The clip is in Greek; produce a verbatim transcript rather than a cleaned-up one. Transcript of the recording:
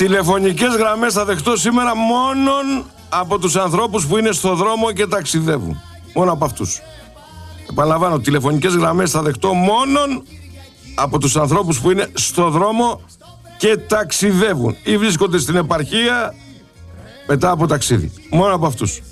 Τηλεφωνικές γραμμές θα δεχτώ σήμερα μόνον από τους ανθρώπους που είναι στο δρόμο και ταξιδεύουν. Μόνο από αυτούς. Επαναλαμβάνω, τηλεφωνικές γραμμές θα δεχτώ μόνον από τους ανθρώπους που είναι στο δρόμο και ταξιδεύουν ή βρίσκονται στην επαρχία μετά από ταξίδι. Μόνο από αυτούς.